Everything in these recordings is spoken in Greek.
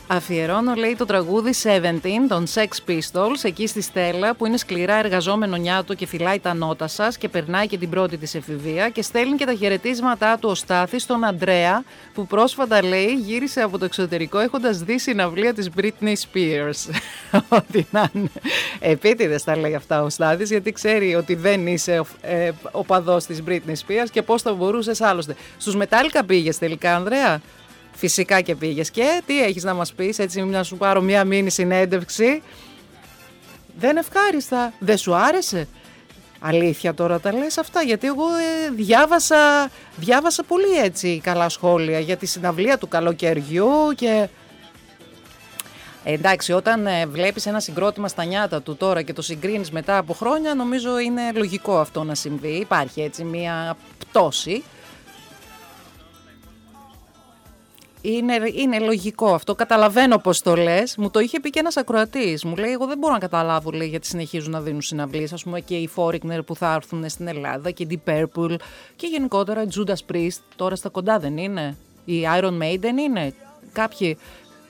Αφιερώνω, λέει, το τραγούδι 17 των Sex Pistols εκεί στη Στέλλα που είναι σκληρά εργαζόμενο νιάτο και φυλάει τα νότα σας και περνάει και την πρώτη της εφηβεία και στέλνει και τα χαιρετίσματά του ο Στάθης στον Αντρέα που πρόσφατα, λέει, γύρισε από το εξωτερικό έχοντας δει συναυλία της Britney Spears. Ό,τι να είναι. Επίτηδες τα λέει αυτά ο Στάθης γιατί ξέρει ότι δεν είσαι οπαδός της Britney Spears και πώς θα μπορούσες άλλωστε. Στους Metallica πήγες τελικά, Ανδρέα? Φυσικά και πήγες. Και τι έχεις να μας πεις, έτσι να σου πάρω μια μίνι συνέντευξη? Δεν ευχάριστα, δεν σου άρεσε? Αλήθεια τώρα τα λες αυτά, γιατί εγώ διάβασα πολύ έτσι καλά σχόλια για τη συναυλία του καλοκαιριού και... εντάξει, όταν βλέπεις ένα συγκρότημα στα νιάτα του τώρα και το συγκρίνεις μετά από χρόνια, νομίζω είναι λογικό αυτό να συμβεί. Υπάρχει έτσι μια πτώση. Είναι λογικό αυτό, καταλαβαίνω πώς το λες. Μου το είχε πει και ένας ακροατής. Μου λέει: εγώ δεν μπορώ να καταλάβω, λέει, γιατί συνεχίζουν να δίνουν συναυλίες. Ας πούμε και οι Foreigner που θα έρθουν στην Ελλάδα και η Deep Purple και γενικότερα η Judas Priest. Τώρα στα κοντά δεν είναι? Η Iron Maiden είναι? Κάποιοι.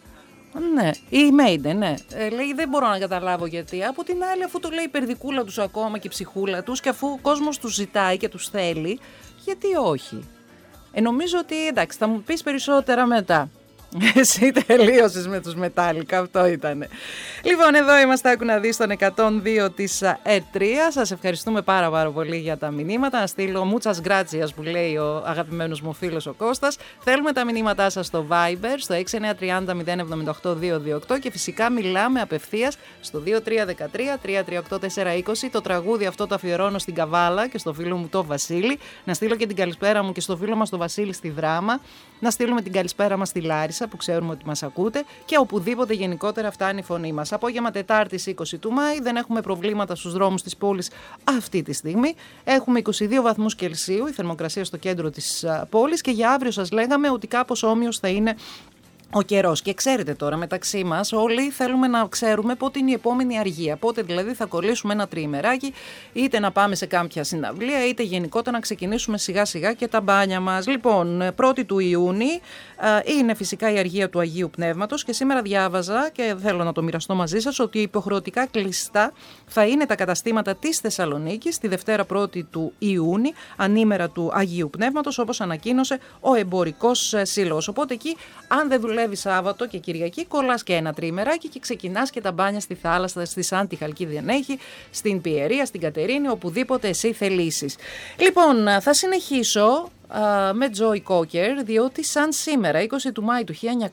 Ναι, η Maiden, ναι. Λέει: δεν μπορώ να καταλάβω γιατί. Από την άλλη, αφού το λέει η περδικούλα τους ακόμα και η ψυχούλα τους και αφού ο κόσμος τους ζητάει και τους θέλει, γιατί όχι? Νομίζω ότι εντάξει, θα μου πεις περισσότερα μετά. Εσύ τελείωσες με τους Metallica, αυτό ήτανε. Λοιπόν, εδώ είμαστε, άκου να δεις, στον 102 της E3. Σας ευχαριστούμε πάρα πολύ για τα μηνύματα. Να στείλω muchas gracias που λέει ο αγαπημένος μου φίλος ο Κώστας. Θέλουμε τα μηνύματά σας στο Viber, στο 6930 078 228 και φυσικά μιλάμε απευθείας στο 2313 338 420. Το τραγούδι αυτό το αφιερώνω στην Καβάλα και στο φίλο μου το Βασίλη. Να στείλω και την καλησπέρα μου και στο φίλο μας το Βασίλη στη Δράμα. Να στείλουμε την καλησπέρα μας στη Λάρισα που ξέρουμε ότι μας ακούτε και οπουδήποτε γενικότερα φτάνει η φωνή μας. Απόγευμα Τετάρτης 20 του Μάη, δεν έχουμε προβλήματα στους δρόμους της πόλης αυτή τη στιγμή. Έχουμε 22 βαθμούς Κελσίου, η θερμοκρασία στο κέντρο της πόλης και για αύριο σας λέγαμε ότι κάπως όμοιος θα είναι ο καιρός. Και ξέρετε τώρα, μεταξύ μας όλοι θέλουμε να ξέρουμε πότε είναι η επόμενη αργία. Πότε δηλαδή θα κολλήσουμε ένα τριημεράκι, είτε να πάμε σε κάποια συναυλία, είτε γενικότερα να ξεκινήσουμε σιγά σιγά και τα μπάνια μας. Λοιπόν, 1η του Ιούνιου είναι φυσικά η αργία του Αγίου Πνεύματος και σήμερα διάβαζα και θέλω να το μοιραστώ μαζί σας ότι υποχρεωτικά κλειστά θα είναι τα καταστήματα της Θεσσαλονίκης τη Δευτέρα 1η του Ιούνιου, ανήμερα του Αγίου Πνεύματος, όπως ανακοίνωσε ο Εμπορικός Σύλλογος. Οπότε εκεί, αν δεν δουλεύει Σάββατο και Κυριακή, κολλάς και ένα τριημεράκι και ξεκινάς και τα μπάνια στη θάλασσα, στη Σάντη Χαλκίδη, στην Πιερία, στην Κατερίνη, οπουδήποτε εσύ θελήσεις. Λοιπόν, θα συνεχίσω με Joy Cocker, διότι σαν σήμερα, 20 του Μάη του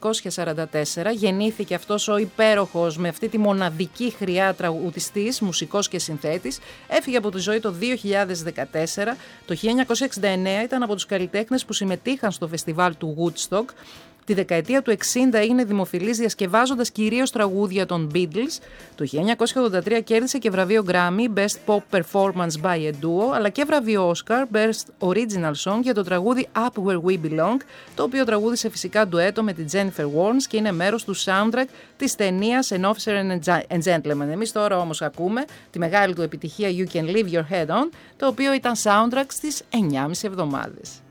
1944, γεννήθηκε αυτός ο υπέροχος με αυτή τη μοναδική χρειά τραγουδιστής, μουσικός και συνθέτης. Έφυγε από τη ζωή το 2014. Το 1969 ήταν από τους καλλιτέχνες που συμμετείχαν στο φεστιβάλ του Woodstock. Τη δεκαετία του 60 είναι δημοφιλής διασκευάζοντας κυρίως τραγούδια των Beatles. Το 1983 κέρδισε και βραβείο Grammy Best Pop Performance by a Duo, αλλά και βραβείο Oscar Best Original Song για το τραγούδι Up Where We Belong, το οποίο τραγούδισε φυσικά ντουέτο με την Jennifer Warnes και είναι μέρος του soundtrack της ταινίας An Officer and Gentleman. Εμείς τώρα όμως ακούμε τη μεγάλη του επιτυχία You Can Leave Your Head On, το οποίο ήταν soundtrack στις 9,5 εβδομάδες.